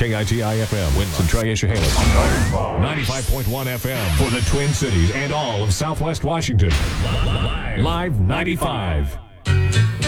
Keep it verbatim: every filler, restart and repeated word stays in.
K I T I F M, Winston, Tri-Issahalis. ninety-five point one F M for the Twin Cities and all of Southwest Washington. Live ninety-five.